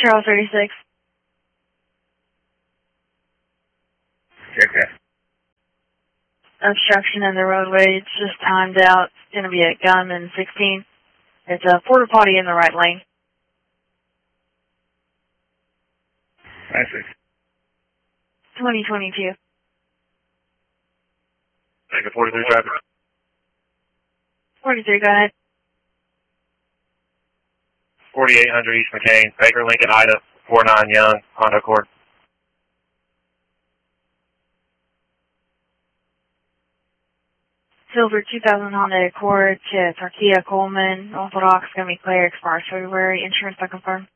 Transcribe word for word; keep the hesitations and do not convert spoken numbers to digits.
Charles thirty-six. Okay. Obstruction in the roadway. It's just timed out. It's going to be at Gunman sixteen. It's a porta potty in the right lane. I see. twenty twenty-two. Take a forty-three traffic. forty-three, go ahead. forty-eight hundred East McCain, Baker Lincoln Ida, four nine Young, Honda Accord. Silver two thousand Honda Accord to Tarkia Coleman. Orthodox going to be clear, expires February. Insurance to confirm.